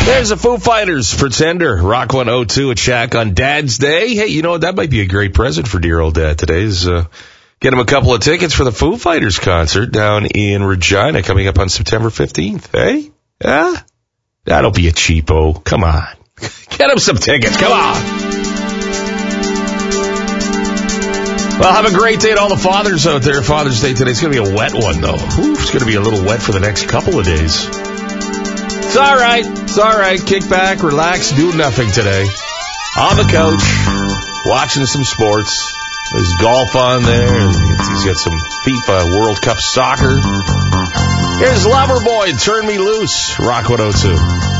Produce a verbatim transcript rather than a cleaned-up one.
There's the Foo Fighters, Pretender, Rock one oh two at Shack on Dad's Day. Hey, you know what? That might be a great present for dear old Dad today is uh, get him a couple of tickets for the Foo Fighters concert down in Regina coming up on September fifteenth. Hey? Yeah? That'll be a cheapo. Come on. Get him some tickets. Come on. Well, have a great day to all the fathers out there. Father's Day today. It's going to be a wet one, though. Ooh, it's going to be a little wet for the next couple of days. It's all right. It's all right. Kick back, relax, do nothing today. On the couch, watching some sports. There's golf on there. He's got some FIFA World Cup soccer. Here's Loverboy, Turn Me Loose, Rock one oh two.